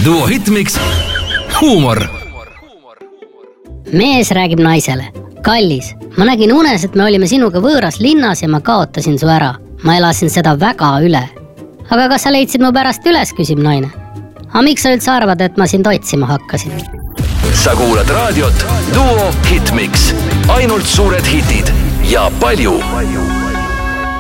Duo Hitmix. Huumor. Mees räägib naisele. Kallis, ma nägin unes, et me olime sinuga võõras linnas ja ma kaotasin su ära. Ma elasin seda väga üle. Aga kas sa leidsid mu pärast üles, küsib naine. Aga miks sa üldse arvad, et ma sind otsima hakkasin? Sa kuulad raadiot Duo Hitmix. Ainult suured hitid ja palju